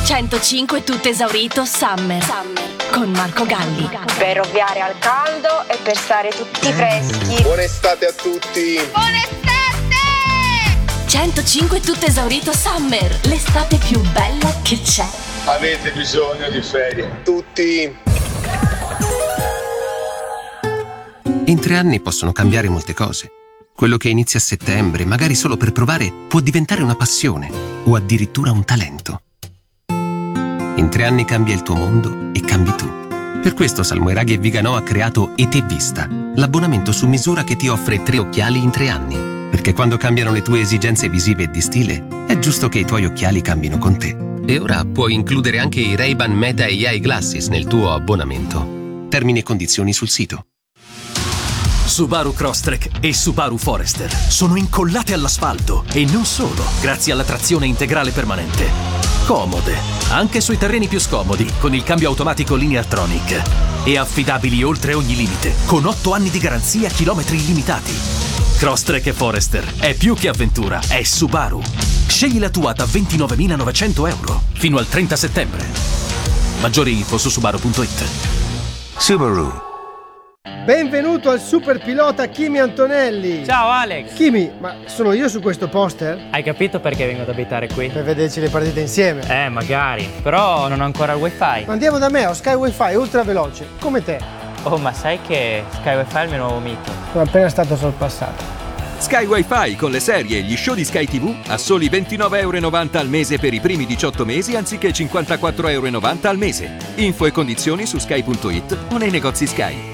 105 tutto esaurito Summer con Marco Galli. Per ovviare al caldo e per stare tutti freschi. Buona estate a tutti. Buona estate! 105 tutto esaurito Summer, l'estate più bella che c'è. Avete bisogno di ferie. Tutti. In 3 anni possono cambiare molte cose. Quello che inizia a settembre, magari solo per provare, può diventare una passione o addirittura un talento. In 3 anni cambia il tuo mondo e cambi tu. Per questo Salmoiraghi e Viganò ha creato ET Vista, l'abbonamento su misura che ti offre 3 occhiali in 3 anni. Perché quando cambiano le tue esigenze visive e di stile, è giusto che i tuoi occhiali cambino con te. E ora puoi includere anche i Ray-Ban Meta AI Glasses nel tuo abbonamento. Termini e condizioni sul sito. Subaru Crosstrek e Subaru Forester sono incollate all'asfalto e non solo, grazie alla trazione integrale permanente. Comode, anche sui terreni più scomodi, con il cambio automatico Lineartronic. E affidabili oltre ogni limite, con 8 anni di garanzia, chilometri illimitati. Crosstrek e Forester è più che avventura, è Subaru. Scegli la tua da 29.900 euro fino al 30 settembre. Maggiori info su subaru.it. Subaru. Benvenuto al super pilota Kimi Antonelli. Ciao Alex. Kimi, ma sono io su questo poster? Hai capito perché vengo ad abitare qui? Per vederci le partite insieme. Magari. Però non ho ancora il wifi. Andiamo da me, ho Sky Wi-Fi ultra veloce, come te. Oh, ma sai che Sky Wi-Fi è il mio nuovo mito? Sono appena stato sorpassato. Sky Wi-Fi con le serie e gli show di Sky TV a soli €29,90 al mese per i primi 18 mesi anziché €54,90 al mese. Info e condizioni su sky.it o nei negozi Sky.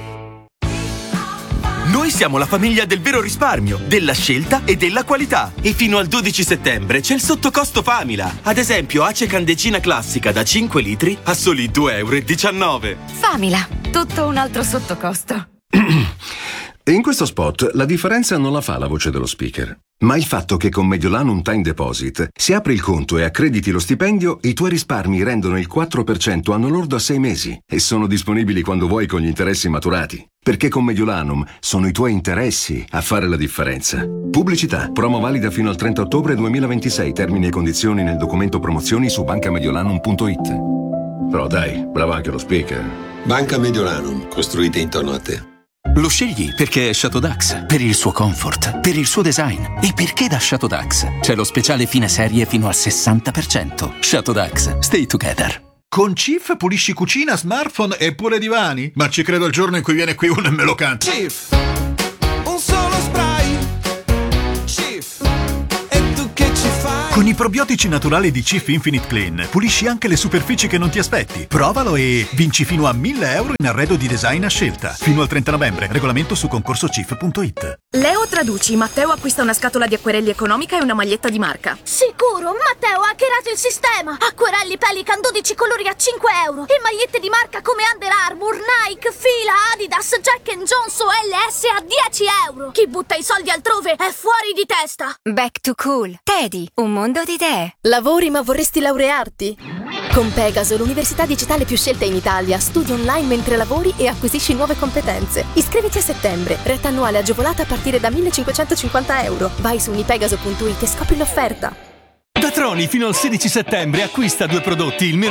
Noi siamo la famiglia del vero risparmio, della scelta e della qualità. E fino al 12 settembre c'è il sottocosto Famila. Ad esempio, Ace Candecina classica da 5 litri a soli €2,19. Famila, tutto un altro sottocosto. In questo spot la differenza non la fa la voce dello speaker, ma il fatto che con Mediolanum Time Deposit, se apri il conto e accrediti lo stipendio, i tuoi risparmi rendono il 4% anno lordo a 6 mesi e sono disponibili quando vuoi con gli interessi maturati. Perché con Mediolanum sono i tuoi interessi a fare la differenza. Pubblicità. Promo valida fino al 30 ottobre 2026. Termini e condizioni nel documento promozioni su bancamediolanum.it. Però dai, bravo anche lo speaker. Banca Mediolanum, costruite intorno a te. Lo scegli perché è Chateau Dax, per il suo comfort, per il suo design e perché da Chateau Dax c'è lo speciale fine serie fino al 60%. Chateau Dax, stay together. Con Cif pulisci cucina, smartphone e pure divani? Ma ci credo il giorno in cui viene qui uno e me lo canta. Cif, un solo spray. Cif, e tu che ci fai? Con i probiotici naturali di Cif Infinite Clean pulisci anche le superfici che non ti aspetti. Provalo e vinci fino a €1.000 in arredo di design a scelta. Fino al 30 novembre. Regolamento su concorsocif.it. Leo traduci, Matteo acquista una scatola di acquerelli economica e una maglietta di marca. Sicuro, Matteo ha hackerato il sistema. Acquerelli Pelican 12 colori a €5 e magliette di marca come Under Armour, Nike, Fila, Adidas, Jack Jones o LS a €10. Chi butta i soldi altrove è fuori di testa. Back to Cool. Teddy, un mondo di idee. Lavori ma vorresti laurearti? Con Pegaso, l'università digitale più scelta in Italia, studi online mentre lavori e acquisisci nuove competenze. Iscriviti a settembre. Retta annuale agevolata a partire da €1.550. Vai su unipegaso.it e scopri l'offerta. Da Troni fino al 16 settembre acquista 2 prodotti, il meno